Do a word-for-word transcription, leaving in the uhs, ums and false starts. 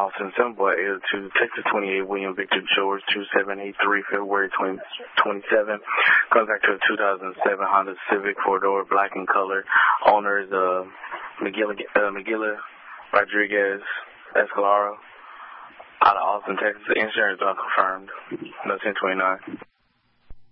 Austin, seven boy eight oh two, Texas twenty-eight, William Victor George, two seven eight three, February twenty twenty-seven. Comes back to a two thousand seven Honda Civic, four-door, black in color. Owner is uh, McGilla, uh, McGilla Rodriguez Escalaro out of Austin, Texas. Insurance unconfirmed. No ten twenty-nine.